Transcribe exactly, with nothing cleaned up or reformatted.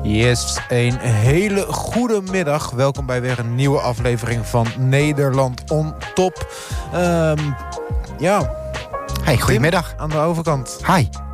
Yes, een hele goede middag. Welkom bij weer een nieuwe aflevering van Nederland on Top. Um, ja. Hey, goedemiddag. Tim, aan de overkant. Hi.